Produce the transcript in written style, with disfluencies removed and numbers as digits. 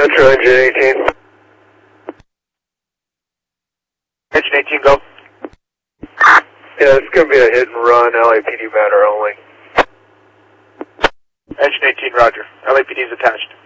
Metro Engine 18. Engine 18, go. Yeah, it's going to be a hit and run, LAPD matter only. Engine 18, roger. LAPD is attached.